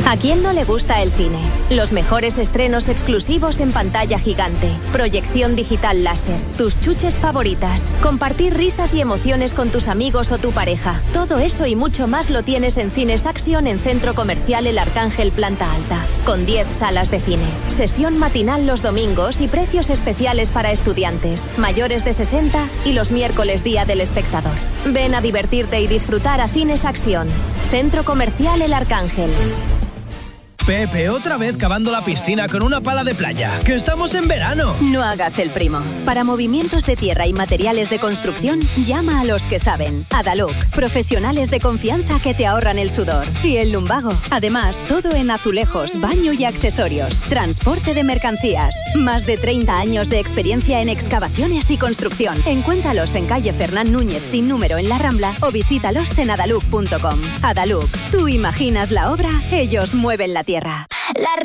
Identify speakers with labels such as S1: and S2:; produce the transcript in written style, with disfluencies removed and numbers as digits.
S1: ¿A quién no le gusta el cine? Los mejores estrenos exclusivos en pantalla gigante, proyección digital láser, tus chuches favoritas, compartir risas y emociones con tus amigos o tu pareja. Todo eso y mucho más lo tienes en Cines Action en Centro Comercial El Arcángel Planta Alta, con 10 salas de cine, sesión matinal los domingos y precios especiales para estudiantes, mayores de 60 y los miércoles Día del Espectador. Ven a divertirte y disfrutar a Cines Action, Centro Comercial El Arcángel.
S2: Pepe, otra vez cavando la piscina con una pala de playa. ¡Que estamos en verano!
S1: No hagas el primo. Para movimientos de tierra y materiales de construcción, llama a los que saben. Adaluk, profesionales de confianza que te ahorran el sudor. Y el lumbago. Además, todo en azulejos, baño y accesorios. Transporte de mercancías. Más de 30 años de experiencia en excavaciones y construcción. Encuéntralos en calle Fernán Núñez sin número en La Rambla o visítalos en adaluk.com. Adaluk, tú imaginas la obra, ellos mueven la tierra.
S3: La